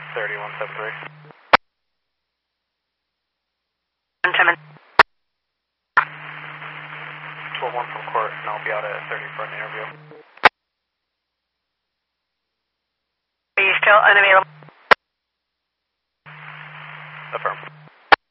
3173. 12-1 from court, and I'll be out at 30 for an interview. Are you still unavailable?